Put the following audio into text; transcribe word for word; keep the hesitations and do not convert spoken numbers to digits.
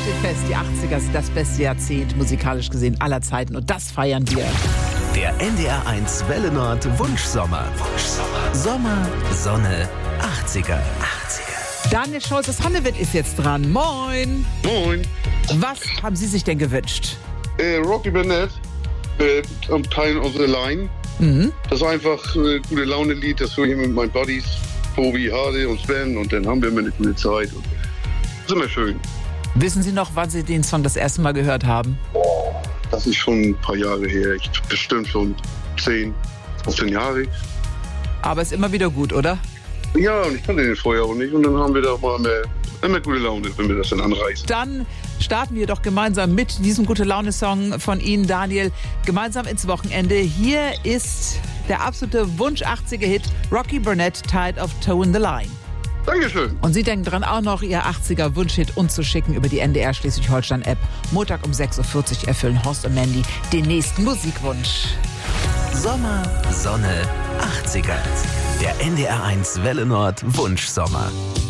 steht fest, die achtziger sind das beste Jahrzehnt, musikalisch gesehen, aller Zeiten. Und das feiern wir. Der N D R eins Welle Nord Wunschsommer. Wunschsommer. Sommer, Sonne, achtziger. achtziger. Daniel Scholz aus Hannewitt ist jetzt dran. Moin. Moin. Was haben Sie sich denn gewünscht? Äh, Rocky Burnett, äh, am Time of the Line. Mhm. Das ist einfach ein äh, gute Laune-Lied, das höre ich mit meinen Buddies, Tobi, Hardy und Sven, und dann haben wir immer eine gute Zeit. Und das ist immer schön. Wissen Sie noch, wann Sie den Song das erste Mal gehört haben? Das ist schon ein paar Jahre her, ich, bestimmt schon zehn, fünfzehn Jahre. Aber ist immer wieder gut, oder? Ja, und ich kannte den vorher auch nicht, und dann haben wir da mal mehr, immer gute Laune, wenn wir das dann anreißen. Dann starten wir doch gemeinsam mit diesem Gute-Laune-Song von Ihnen, Daniel, gemeinsam ins Wochenende. Hier ist der absolute Wunsch-achtziger-Hit Rocky Burnett, Tide of Toe in the Line. Dankeschön. Und Sie denken dran, auch noch Ihr achtziger-Wunsch-Hit uns zu schicken über die N D R Schleswig-Holstein-App. Montag um sechs Uhr vierzig erfüllen Horst und Mandy den nächsten Musikwunsch. Sommer, Sonne, achtziger. Der N D R eins Welle Nord Wunschsommer.